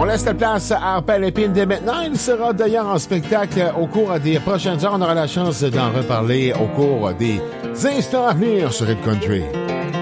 laisse la place à Arpel Épine dès maintenant. Il sera d'ailleurs en spectacle au cours des prochaines heures. On aura la chance d'en reparler au cours des instants à venir sur Hit Country.